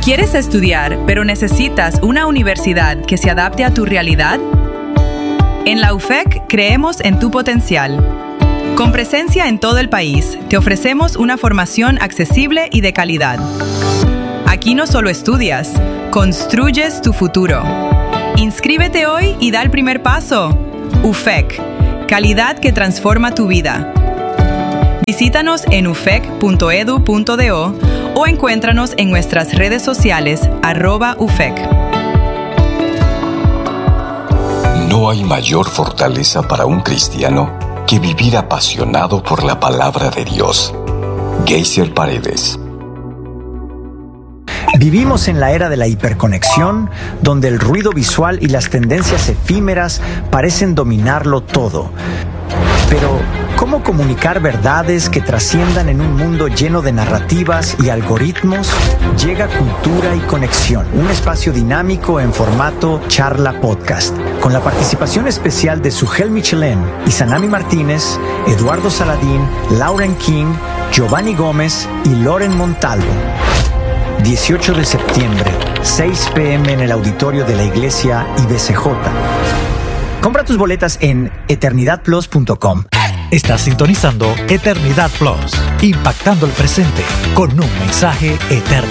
¿Quieres estudiar, pero necesitas una universidad que se adapte a tu realidad? En la UFEC creemos en tu potencial. Con presencia en todo el país, te ofrecemos una formación accesible y de calidad. Aquí no solo estudias, construyes tu futuro. Inscríbete hoy y da el primer paso. UFEC, calidad que transforma tu vida. Visítanos en ufec.edu.do o encuéntranos en nuestras redes sociales @UFEC. No hay mayor fortaleza para un cristiano que vivir apasionado por la palabra de Dios. Geyser Paredes. Vivimos en la era de la hiperconexión, donde el ruido visual y las tendencias efímeras parecen dominarlo todo. Pero, ¿cómo comunicar verdades que trasciendan en un mundo lleno de narrativas y algoritmos? Llega Cultura y Conexión, un espacio dinámico en formato charla podcast, con la participación especial de Sujel Michelén, Izanami Martínez, Eduardo Saladín, Lauren King, Giovanni Gómez y Loren Montalvo. 18 de septiembre, 6 p.m. en el auditorio de la iglesia IBCJ. Compra tus boletas en eternidadplus.com. Estás sintonizando Eternidad Plus, impactando el presente con un mensaje eterno.